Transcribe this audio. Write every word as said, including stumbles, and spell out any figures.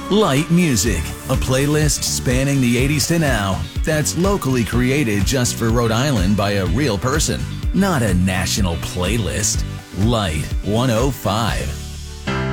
Light Music, a playlist spanning the eighties to now that's locally created just for Rhode Island by a real person, not a national playlist. Light one oh five.